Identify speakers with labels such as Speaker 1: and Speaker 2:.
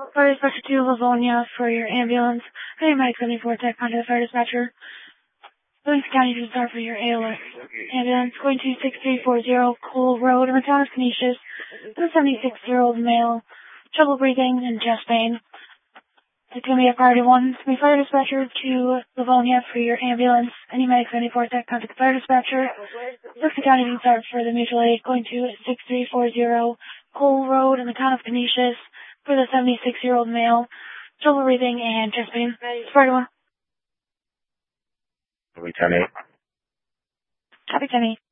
Speaker 1: Fire dispatcher to Livonia for your ambulance. Hey, Mike 74 Tech, contact the fire dispatcher. Livingston County to start for your ALS ambulance. Going to 6340 Cole Road in the town of Canisius. The 76-year-old male. Trouble breathing and chest pain. It's going to be a priority 1. It's going to be fire dispatcher to Livonia for your ambulance. Any medic 74 Tech, contact the fire dispatcher. Livingston County to start for the mutual aid. Going to 6340 Cole Road in the town of Canisius for the 76-year-old male. Trouble breathing and chest pain. It's priority 1.
Speaker 2: Copy 10-8.
Speaker 1: Copy 10-8.